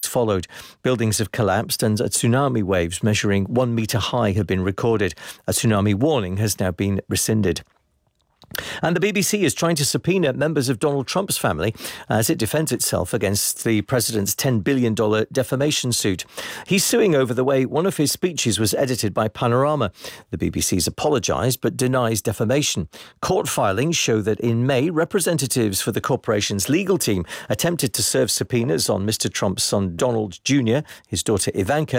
followed. Buildings have collapsed and tsunami waves measuring 1 metre high have been recorded. A tsunami warning has now been rescinded. And the BBC is trying to subpoena members of Donald Trump's family as it defends itself against the president's $10 billion defamation suit. He's suing over the way one of his speeches was edited by Panorama. The BBC's apologised but denies defamation. Court filings show that in May, representatives for the corporation's legal team attempted to serve subpoenas on Mr. Trump's son Donald Jr., his daughter Ivanka,